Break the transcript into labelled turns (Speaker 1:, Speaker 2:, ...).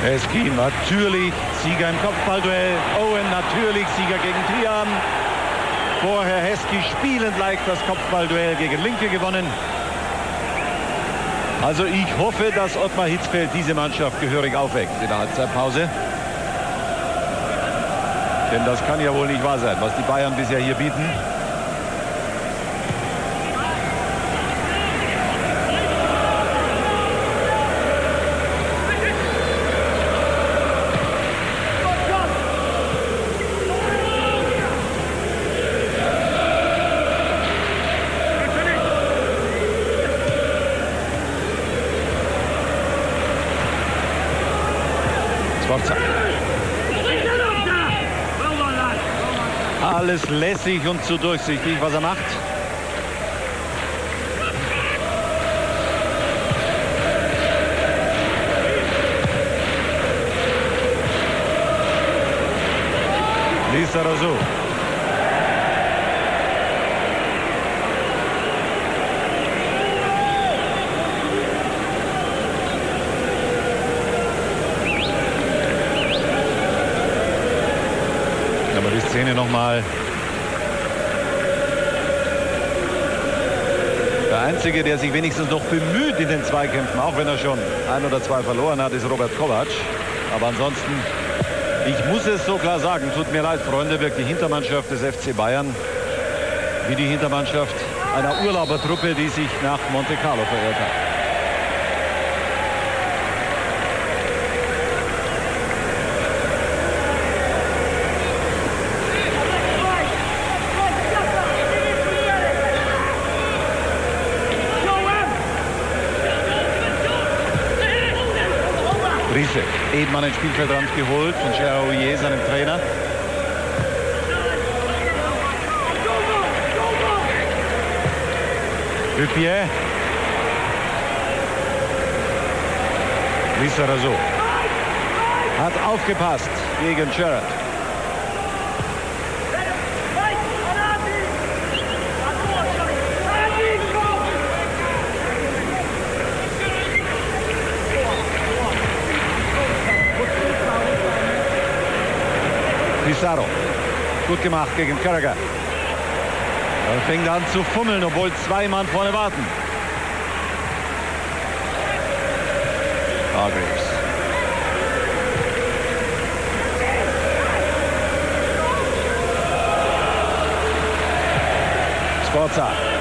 Speaker 1: Heskey natürlich Sieger im Kopfballduell. Owen natürlich Sieger gegen Trian. Vorher Heskey spielend leicht das Kopfballduell gegen Linke gewonnen. Also ich hoffe, dass Ottmar Hitzfeld diese Mannschaft gehörig aufweckt in der Halbzeitpause. Denn das kann ja wohl nicht wahr sein, was die Bayern bisher hier bieten. Alles lässig und zu durchsichtig, was er macht. Lizarazu. Aber die Szene nochmal. Der Einzige, der sich wenigstens noch bemüht in den Zweikämpfen, auch wenn er schon 1 oder 2 verloren hat, ist Robert Kovac. Aber ansonsten, ich muss es so klar sagen, tut mir leid, Freunde, wirkt die Hintermannschaft des FC Bayern wie die Hintermannschaft einer Urlaubertruppe, die sich nach Monte Carlo verirrt hat. Riese, eben an den Spielfeldrand geholt von Gérard Houllier, seinem Trainer. Hüppier. Lizarazu hat aufgepasst gegen Gerrard. Pizarro. Gut gemacht gegen Carragher. Er fängt an zu fummeln, obwohl 2 Mann vorne warten. Hargreaves. Sforza.